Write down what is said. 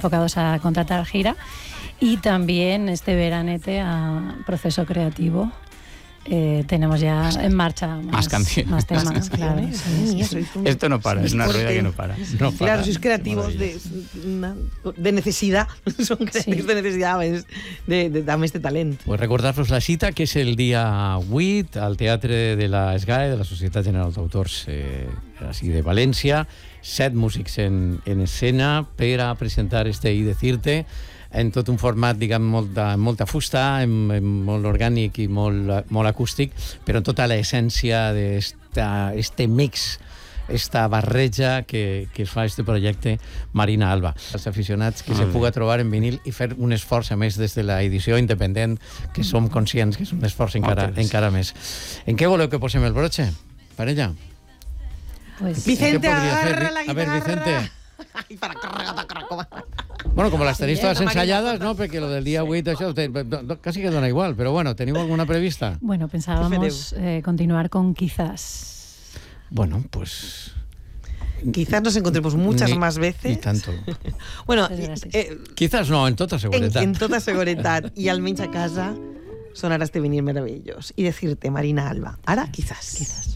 enfocados a contratar gira. Y también este veranete a Proceso Creativo. Tenemos ya en marcha más canciones. Más temas, claro. Sí. Esto no para, es una rueda que no para. Claro, sois creativos de necesidad, son creativos de necesidades de este talent. Pues recordar-vos la cita, que és el dia 8 al Teatre de la SGAE, de la Societat General d'Autors així de València, 7 músics en escena per a presentar este I Decirte, en tot un format, diguem, molta fusta, molt orgànic i molt acústic, però en tota l'essència d'este mix, esta barreja que es fa este projecte Marina Alba. Els aficionats que se puga trobar en vinil i fer un esforç, a més, des de l'edició independent, que som conscients que és un esforç encara més. En què voleu que posem el broche, parella? Pues, Vicente, agarra la guitarra. A ver, Vicente. Bueno, como las tenéis todas ensayadas, ¿no? Porque lo del día 8, eso casi que dona igual, pero bueno, ¿tenéis alguna prevista? Bueno, pensábamos continuar con Quizás. Bueno, pues... Quizás nos encontremos muchas más veces. Ni tanto. Bueno, quizás no, en tota seguretat. En tota seguretat. I almenys a casa sonarà este vinil meravellós. I decirte, Marina Alba, ara quizás.